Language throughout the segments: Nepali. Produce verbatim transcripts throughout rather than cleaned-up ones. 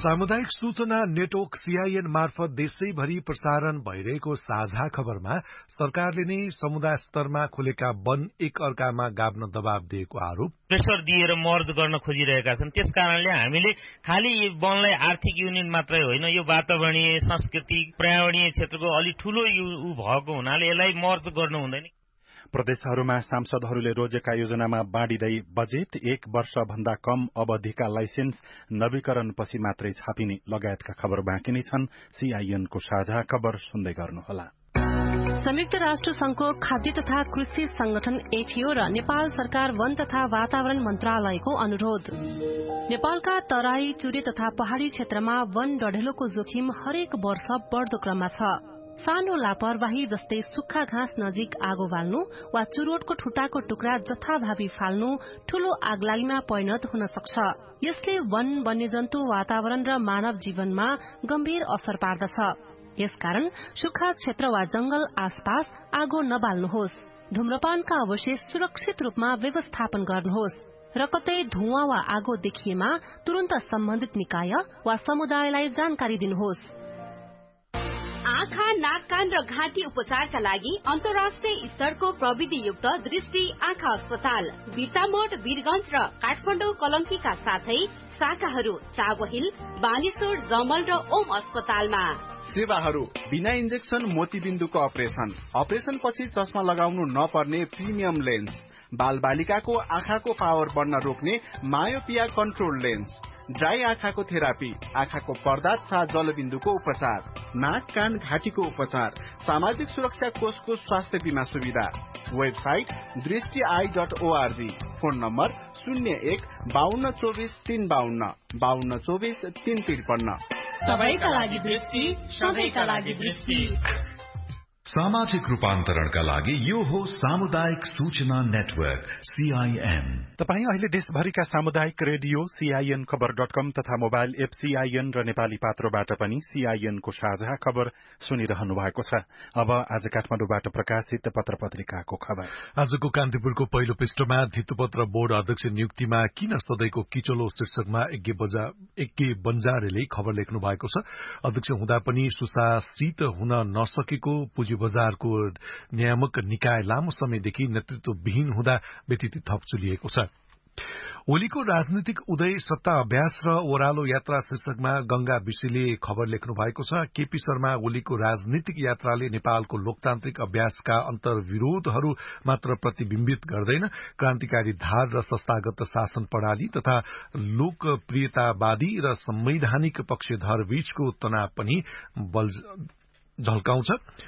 सामुदायिक सूचना नेटवर्क सीआईएन मार्फत देशैभरि प्रसारण भइरहेको साझा खबरमा सरकारले नै समुदाय स्तरमा खोलेका वन एक अर्कामा गाभ्न दबाव दिएको आरोप, प्रेसर दिएर मर्ज गर्न खोजिरहेका छन्। त्यसकारणले हामीले खालि यो वनलाई आर्थिक युनिट मात्रै होइन, यो वातावरणीय, सांस्कृतिक, पर्यावरणीय क्षेत्रको अलि ठूलो उ भएको हुनाले यसलाई मर्ज गर्नु हुँदैन। प्रदेशहरूमा सांसदहरूले रोजेका योजनामा बाँडिँदै बजेट एक वर्ष भन्दा कम अवधिका लाइसेन्स नवीकरणपछि मात्रै छापिने लगायतका खबर बाँकी नै छन्। सीआईएनको साझा खबर सुन्दै गर्नुहोला। संयुक्त राष्ट्र संघको खाद्य तथा कृषि संगठन एफएओ र नेपाल सरकार वन तथा वातावरण मन्त्रालयको अनुरोध। नेपालका तराई, चुरे तथा पहाड़ी क्षेत्रमा वन डढेलोको जोखिम हरेक वर्ष बढ़दो क्रममा छ। सानो लापरवाही जस्तै सुक्खा घाँस नजिक आगो बाल्नु वा चुरोटको ठुटाको टुक्रा जथाभावी फाल्नु ठूलो आगलागीमा परिणत हुन सक्छ। यसले वन, वन्यजन्तु, वातावरण र मानव जीवनमा गम्भीर असर पार्दछ। यसकारण सुक्खा क्षेत्र वा जंगल आसपास आगो नबाल्नुहोस्। धूम्रपानका अवशेष सुरक्षित रूपमा व्यवस्थापन गर्नुहोस् र कतै धुवाँ वा आगो देखिएमा तुरन्त सम्बन्धित निकाय वा समुदायलाई जानकारी दिनुहोस्। आँखा, नाक, कान र घाँटी उपचारका लागि अन्तर्राष्ट्रिय स्तरको प्रविधियुक्त दृष्टि आँखा अस्पताल बिर्तामोड, वीरगंज र काठमाडौँ कलंकीका साथै शाखाहरू चाबहिल, बानेश्वर, जमल र ओम अस्पतालमा। सेवाहरू बिना इन्जेक्सन मोतीबिन्दुको अपरेसन, अपरेसन पछि चस्मा लगाउनु नपर्ने प्रिमियम लेन्स, बाल बालिकाको आँखाको पावर बढ्न रोक्ने मायोपिया कन्ट्रोल लेन्स, ड्राई आँखाको थेरापी, आँखाको पर्दा तथा जलबिन्दुको उपचार, नाक, कान, घाँटीको उपचार, सामाजिक सुरक्षा कोषको स्वास्थ्य बीमा सुविधा। वेबसाइट दृष्टि I dot ORG. Phone number शून्य एक बाहन्न चौबिस तीन बाहन्न बाहन्न चौबिस तीन त्रिपन्न। सबैका लागि दृष्टि, सबैका लागि दृष्टि। सामाजिक रूपान्तरणका लागि यो हो सामुदायिक सूचना नेटवर्क सीआईएन। तपाईँ अहिले देशभरिका सामुदायिक रेडियो सीआईएन खबर डट कम तथा मोबाइल एप सीआईएन र नेपाली पात्रोबाट पनि सीआईएनको साझा खबर सुनिरहनु भएको छ। अब आज काठमाडौँबाट प्रकाशित पत्र पत्रिकाको खबर। आजको कान्तिपुरको पहिलो पृष्ठमा धितोपत्र बोर्ड अध्यक्ष नियुक्तिमा किन सधैँको किचलो शीर्षकमा एके बन्जारेले खबर लेख्नु भएको छ। अध्यक्ष हुँदा पनि सुशासित हुन नसकेको पुँजी बजारको नियामक निकाय लामो समयदेखि नेतृत्वविहीन हुँदा व्यतीत थप चुलिएको छ। ओलीको राजनीतिक उदय, सत्ता अभ्यास र ओह्रालो यात्रा शीर्षकमा गंगा विशीले खबर लेख्नु भएको छ। केपी शर्मा ओलीको राजनीतिक यात्राले नेपालको लोकतान्त्रिक अभ्यासका अन्तर्विरोधहरू मात्र प्रतिबिम्बित गर्दैन, क्रान्तिकारी धार र संस्थागत शासन प्रणाली तथा लोकप्रियतावादी र संवैधानिक पक्षधर बीचको तनाव पनि बल झल्काउँछ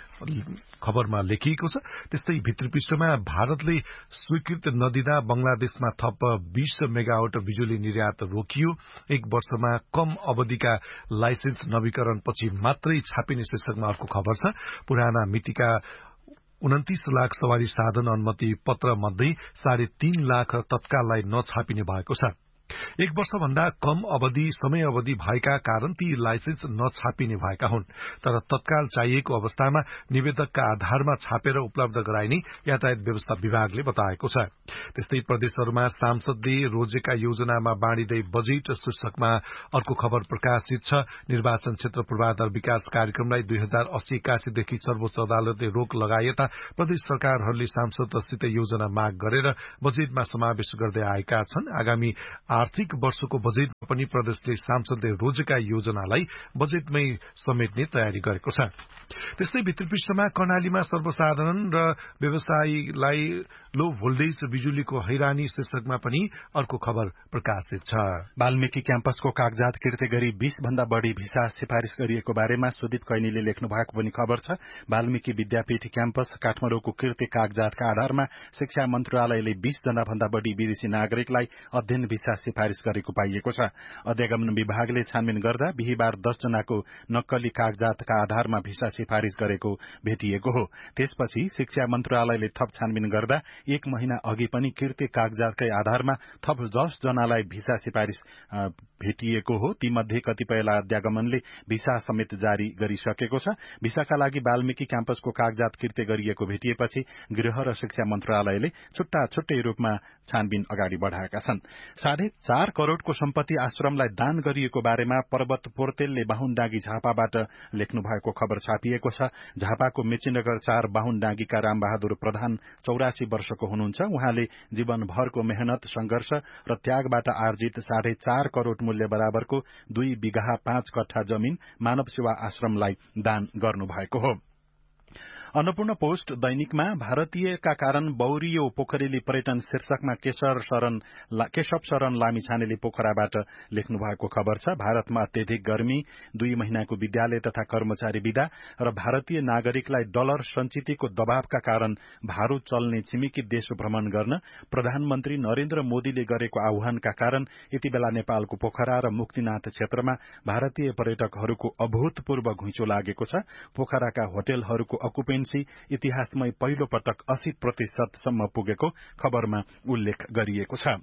खबरमा लेखिएको छ। त्यस्तै भित्री पृष्ठमा भारतले स्वीकृत नदिँदा बंगलादेशमा थप बीस मेगावाट बिजुली निर्यात रोकियो, एक वर्षमा कम अवधिका लाइसेन्स नवीकरण पछि मात्रै छापिने शीर्षकमा अर्को खबर छ। पुराना मितिका उन्तीस लाख सवारी साधन अनुमति पत्र मध्ये साढे तीन लाख तत्काललाई नछापिने भएको छ। एक वर्षभन्दा कम अवधि समय अवधि भएका कारण ती लाइसेन्स नछापिने भएका हुन्, तर तत्काल चाहिएको अवस्थामा निवेदकका आधारमा छापेर उपलब्ध गराइने यातायात व्यवस्था विभागले बताएको छ। त्यस्तै प्रदेशहरूमा सांसदले रोजेका योजनामा बाँडिँदै बजेट शीर्षकमा अर्को खबर प्रकाशित छ। निर्वाचन क्षेत्र पूर्वाधार विकास कार्यक्रमलाई दुई हजार अस्सी एकासीदेखि सर्वोच्च अदालतले रोक लगाएता प्रदेश सरकारहरूले सांसदसित योजना माग गरेर बजेटमा समावेश गर्दै आएका छन्। आगामी आर्थिक वर्षको बजेटमा पनि प्रदेशले सांसदले रोजेका योजनालाई बजेटमै समेट्ने तयारी गरेको छ। त्यस्तै भित्री पृष्ठमा कर्णालीमा सर्वसाधारण र व्यवसायीलाई लो भोल्टेज बिजुलीको हैरानी शीर्षकमा पनि अर्को खबर प्रकाशित छ। वाल्मीकि क्याम्पसको कागजात किर्ते गरी बीस भन्दा बढ़ी भिसा सिफारिश गरिएको बारेमा सुदीप कैनीले लेख्नु भएको पनि खबर छ। वाल्मीकि विद्यापीठ क्याम्पस काठमाडौँको किर्ते कागजातका आधारमा शिक्षा मन्त्रालयले बीस जना भन्दा बढ़ी विदेशी नागरिकलाई अध्ययन भिसा सिफारिश गरेको पाइएको छ। अध्यागमन विभागले छानबिन गर्दा बिहीबार दस जनाको नक्कली कागजातका आधारमा भिसा सिफारिश गरेको भेटिएको हो। त्यसपछि शिक्षा मन्त्रालयले थप छानबिन गर्दा एक महिना अघि पनि कृत्य कागजातकै आधारमा थप दस जनालाई भिसा सिफारिश भेटिएको हो। तीमध्ये कतिपयलाई अध्यागमनले भिसा समेत जारी गरिसकेको छ। भिसाका लागि वाल्मीकि क्याम्पसको कागजात कृत्य गरिएको भेटिएपछि गृह र शिक्षा मन्त्रालयले छुट्टा छुट्टै रूपमा छानबिन अगाडि बढ़ाएका छन्। साढे चार करोड़को सम्पत्ति आश्रमलाई दान गरिएको बारेमा पर्वत पोर्तेलले बाहुनडाँगी झापाबाट लेख्नु भएको खबर छापिएको छ। झापाको मेचीनगर चार बाहुनडाँगीका रामबहादुर प्रधान चौरासी वर्षको हुनुहुन्छ। उहाँले जीवनभरको मेहनत, संघर्ष र त्यागबाट आर्जित साढे चार करोड़ मूल्य बराबरको दुई बिघा पाँच कट्ठा जमीन मानव सेवा आश्रमलाई दान गर्नु भएको हो। अन्नपूर्ण पोस्ट दैनिकमा भारतीयका कारण बौरियो पोखरेली पर्यटन शीर्षकमा केशर शरण केशव शरण लामिछानेले पोखराबाट लेख्नु भएको खबर छ। भारतमा अत्यधिक गर्मी, दुई महिनाको विद्यालय तथा कर्मचारी विदा र भारतीय नागरिकलाई डलर संचितको दबावका कारण भारू चल्ने छिमेकी देश भ्रमण गर्न प्रधानमन्त्री नरेन्द्र मोदीले गरेको आह्वानका कारण यति बेला नेपालको पोखरा र मुक्तिनाथ क्षेत्रमा भारतीय पर्यटकहरूको अभूतपूर्व घुइँचो लागेको छ। पोखराका होटलहरूको अकुपेन्सी इतिहासमै पहिलो पटक अस्सी प्रतिशतसम्म पुगेको खबरमा उल्लेख गरिएको छ।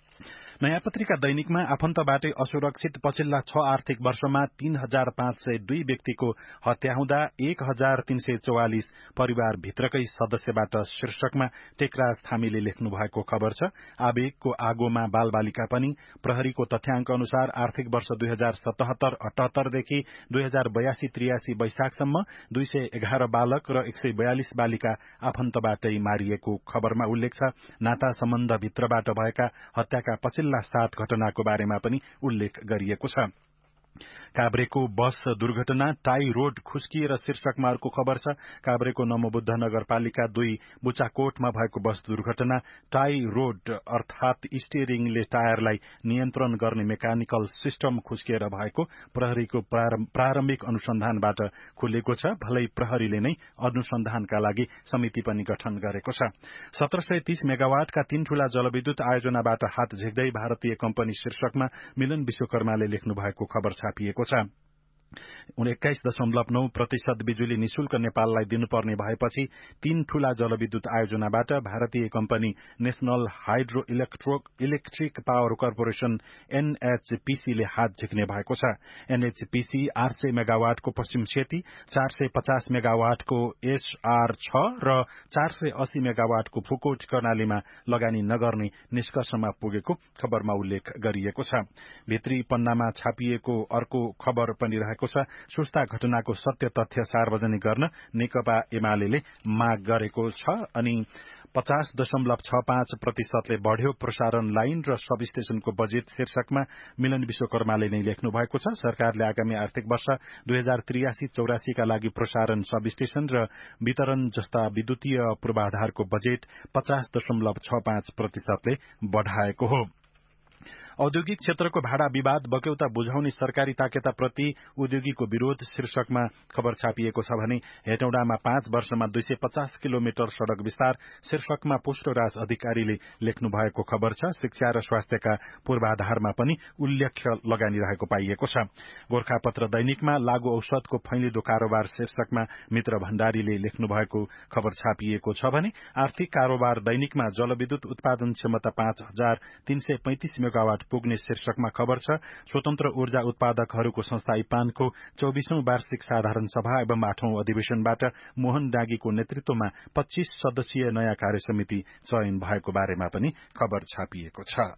नयाँ पत्रिका दैनिकमा आफन्तबाटै असुरक्षित पछिल्ला छ आर्थिक वर्षमा तीन हजार पाँच सय दुई व्यक्तिको हत्या हुँदा एक हजार तीन सय चौवालिस परिवारभित्रकै सदस्यबाट शीर्षकमा टेकराज थामीले लेख्नु भएको खबर छ। आवेगको आगोमा बालबालिका पनि। प्रहरीको तथ्याङ्क अनुसार आर्थिक वर्ष दुई हजार सतहत्तर अठहत्तरदेखि दुई हजार बयासी त्रियासी वैशाखसम्म दुई सय एघार बालक र एक सय बयालिस बालिका आफन्तबाटै मारिएको खबरमा उल्लेख छ। नाता सम्बन्धभित्रबाट भएका हत्याका पछिल्ला सात घटनाको बारेमा पनि उल्लेख गरिएको छ। काभ्रेको बस दुर्घटना, टाई रोड खुस्किएर शीर्षकमा अर्को खबर छ। काभ्रेको नमोबुद्ध नगरपालिका दुई बुचाकोटमा भएको बस दुर्घटना टाई रोड अर्थात स्टियरिङले टायरलाई नियन्त्रण गर्ने मेकानिकल सिस्टम खुस्किएर भएको प्रहरीको प्रारम्भिक अनुसन्धानबाट खुलेको छ। भलै प्रहरीले नै अनुसन्धानका लागि समिति पनि गठन गरेको छ। सत्र सय तीस मेगावाटका तीन ठूला जलविद्युत आयोजनाबाट हात झिक्दै भारतीय कम्पनी शीर्षकमा मिलन विश्वकर्माले लेख्नु भएको खबर छापिएको छ। एक्काइस दशमलव नौ प्रतिशत बिजुली निशुल्क नेपाललाई दिनुपर्ने भएपछि तीन ठूला जलविद्युत आयोजनाबाट भारतीय company national hydro electric power corporation एनएचपीसीले हात झिक्ने भएको छ। एनएचपीसी आठ सय मेगावाटको पश्चिम सेती, चार सय पचास मेगावाटको एसआर छ र चार सय अस्सी मेगावाटको फुकोट कर्णालीमा लगानी नगर्ने निष्कर्षमा पुगेको खबरमा उल्लेख गरिएको छ। भित्री पन्नामा छापिएको अर्को खबर पनि रहेको छ। सुस्ता घटनाको सत्य तथ्य सार्वजनिक गर्न नेकपा एमाले माग गरेको छ। अनि पचास दशमलव छ पाँच प्रतिशतले बढ़्यो प्रसारण लाइन र सब स्टेशनको बजेट शीर्षकमा मिलन विश्वकर्माले नै लेख्नु भएको छ। सरकारले आगामी आर्थिक वर्ष दुई हजार त्रियासी चौरासीका लागि प्रसारण सब स्टेशन र वितरण जस्ता विद्युतीय पूर्वाधारको बजेट पचास दशमलव छ पाँच प्रतिशतले बढ़ाएको हो। औद्योगिक क्षेत्रको भाडा विवाद बक्यौता बुझाउने सरकारी ताकेताप्रति उद्योगीको विरोध शीर्षकमा खबर छापिएको छ भने हेटौडामा पाँच वर्षमा दुई सय पचास किलोमिटर सड़क विस्तार शीर्षकमा पुष्टराज अधिकारीले लेख्नु भएको खबर छ। शिक्षा र स्वास्थ्यका पूर्वाधारमा पनि उल्लेख्य लगानी रहेको पाइएको छ। गोर्खापत्र दैनिकमा लागू औषधको फैलिदो कारोबार शीर्षकमा मित्र भण्डारीले लेख्नु भएको खबर छापिएको छ भने आर्थिक कारोबार दैनिकमा जलविद्युत उत्पादन क्षमता पाँच हजार तीन सय पैंतिस मेगावाट पुग्ने शीर्षकमा खबर छ। स्वतन्त्र ऊर्जा उत्पादकहरूको संस्था इपानको चौबीसौं वार्षिक साधारण सभा एवं आठौं अधिवेशनबाट मोहन डाँगीको नेतृत्वमा पच्चीस सदस्यीय नयाँ कार्य समिति चयन भएको बारेमा पनि खबर छापिएको छ।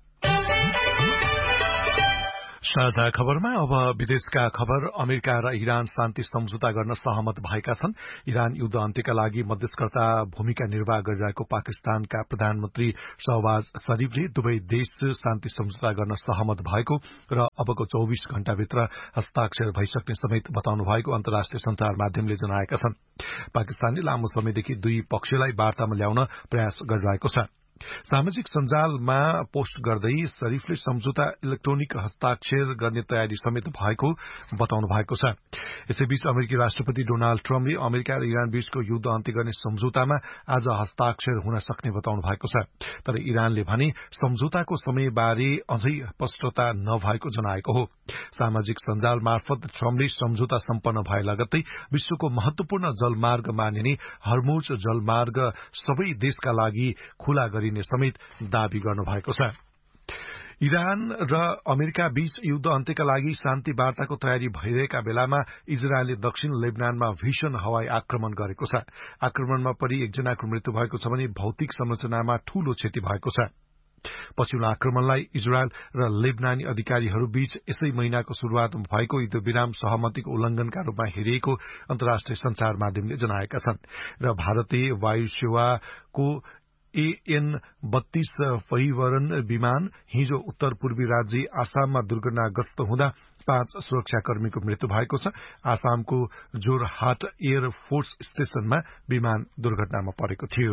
साझा खबरमा अब विदेशका खबर। अमेरिका र इरान शान्ति सम्झौता गर्न सहमत भएका छन्। इरान युद्ध अन्त्यका लागि मध्यस्थकर्ता भूमिका निर्वाह गरिरहेको पाकिस्तानका प्रधानमन्त्री शहबाज शरीफले दुवै देश शान्ति सम्झौता गर्न सहमत भएको र अबको चौबीस घण्टाभित्र हस्ताक्षर भइसक्ने समेत बताउनु भएको अन्तर्राष्ट्रिय संचार माध्यमले जनाएका छन्। पाकिस्तानले लामो समयदेखि दुई पक्षलाई वार्तामा ल्याउन प्रयास गरिरहेको छ। सामाजिक सञ्जालमा पोस्ट गर्दै शरीफले सम्झौता इलेक्ट्रोनिक हस्ताक्षर गर्ने तयारी समेत भएको बताउनु भएको छ। यसैबीच अमेरिकी राष्ट्रपति डोनाल्ड ट्रम्पले अमेरिका र इरान बीचको युद्ध अन्त्य गर्ने सम्झौतामा आज हस्ताक्षर हुन सक्ने बताउनु भएको छ। तर इरानले भने सम्झौताको समयबारे अझै स्पष्टता नभएको जनाएको हो। सामाजिक सञ्जाल मार्फत ट्रम्पले सम्झौता सम्पन्न भए लगत्तै विश्वको महत्वपूर्ण जलमार्ग मानिने हर्मुज जलमार्ग सबै देशका लागि खुला गरिने समेत दावी गर्नुभएको छ। इरान र अमेरिका बीच युद्ध अन्त्यका लागि शान्ति वार्ताको तयारी भइरहेका बेलामा इजरायलले दक्षिण लेबनानमा भीषण हवाई आक्रमण गरेको छ। आक्रमणमा परि एकजनाको मृत्यु भएको छ भने भौतिक संरचनामा ठूलो क्षति भएको छ। पछिल्लो आक्रमणलाई इजरायल र लेबनानी अधिकारीहरू बीच यसै महिनाको शुरूआतमा भएको युद्धविराम सहमतिको उल्लंघनका रूपमा हेरिएको अन्तर्राष्ट्रिय संचार माध्यमले जनाएका छन्। र भारतीय वायु सेवाको एएन बत्तीस परिवहन विमान हिजो उत्तर पूर्वी राज्य आसाममा दुर्घटनाग्रस्त हुँदा पाँच सुरक्षाकर्मीको मृत्यु भएको छ। आसामको जोरहाट एयरफोर्स स्टेशनमा विमान दुर्घटनामा परेको थियो।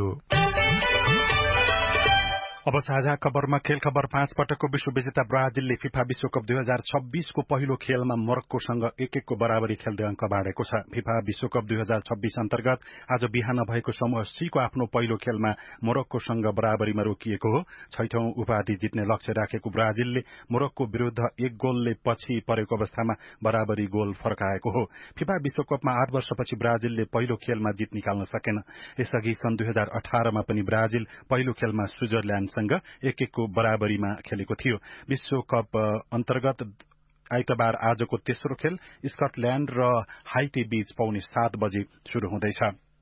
अब साझा खबरमा खेल खबर। पाँच पटकको विश्व विजेता ब्राजिलले फिफा विश्वकप दुई हजार छब्बीसको पहिलो खेलमा मोरक्कोसँग एक एकको बराबरी खेल्दै अंक बाँडेको छ। फिफा विश्वकप दुई हजार छब्बीस अन्तर्गत आज बिहान भएको समूह सी को आफ्नो पहिलो खेलमा मोरक्कोसँग बराबरीमा रोकिएको हो। छैठौं उपाधि जित्ने लक्ष्य राखेको ब्राजिलले मोरक्को विरूद्ध एक गोलले पछि परेको अवस्थामा बराबरी गोल फर्काएको हो। फिफा विश्वकपमा आठ वर्षपछि ब्राजिलले पहिलो खेलमा जित निकाल्न सकेन। यसअघि सन् दुई हजार अठारमा पनि ब्राजिल पहिलो खेलमा स्विजरल्याण्ड एक एकको बराबरीमा खेलेको थियो। विश्वकप अन्तर्गत आइतबार आजको तेस्रो खेल स्कटल्याण्ड र हाइटी बीच पौने सात बजे शुरू हुँदैछ।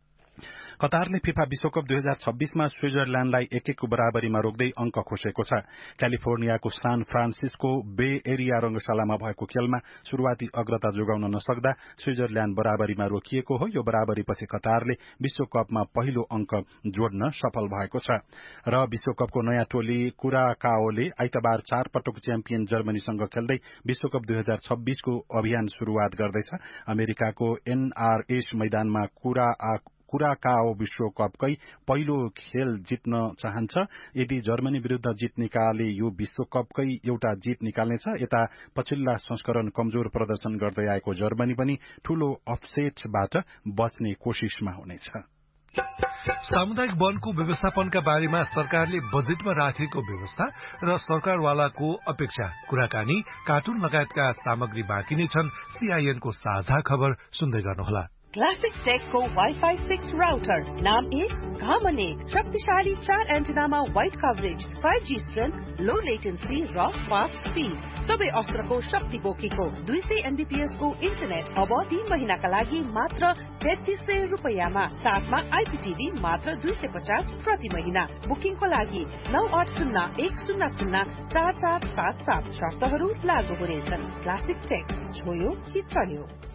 कतारले फिफा विश्वकप दुई हजार छब्बीसमा स्विजरल्याण्डलाई एक एकको बराबरीमा रोक्दै अंक खोसेको छ। क्यालिफोर्नियाको सान फ्रान्सिस्को बे एरिया रंगशालामा भएको खेलमा शुरूआती अग्रता जोगाउन नसक्दा स्विजरल्याण्ड बराबरीमा रोकिएको हो। यो बराबरीपछि कतारले विश्वकपमा पहिलो अंक जोड्न सफल भएको छ। र विश्वकपको नयाँ टोली कुराकाओले आइतबार चार पटक च्याम्पियन जर्मनीसँग खेल्दै विश्वकप दुई हजार छब्बीसको अभियान शुरूआत गर्दैछ। अमेरिकाको एनआरएस मैदानमा कुरा कुराकाओ विश्वकपकै पहिलो खेल जित्न चाहन्छ। यदि जर्मनी विरूद्ध जित निकाले यो विश्वकपकै एउटा जित निकाल्नेछ। यता पछिल्ला संस्करण कमजोर प्रदर्शन गर्दै आएको जर्मनी पनि ठूलो अपसेटबाट बच्ने कोशिशमा हुनेछ। सामुदायिक वनको व्यवस्थापनका बारेमा सरकारले बजेटमा राखेको व्यवस्था र सरकारवालाको अपेक्षा, कुराकानी, कार्टुन लगायतका सामग्री बाँकी नै छन्। सीआईएनको साझा खबर सुन्दै गर्नुहोला। क्लासिक टेकको वाइफाई सिक्स राउटर, नाम एक घामन एक, शक्तिशाली चार एन्टेनामा wide coverage, five G strength, लो लेटेन्सी र फास्ट स्पीड, सबै अस्त्रको शक्ति बोकेको दुई सय एमबीपीएस को इन्टरनेट अब तीन महिनाका लागि मात्र तेत्तीस सय रुपियाँमा। साथमा आइपीटीभी मात्र दुई सय पचास प्रति महिना। बुकिङको लागि नौ आठ शून्य एक शून्य शून्य चार चार सात सात। शर्तहरू लागू हुनेछन्। क्लासिक टेक, छोयो कि चल्यो।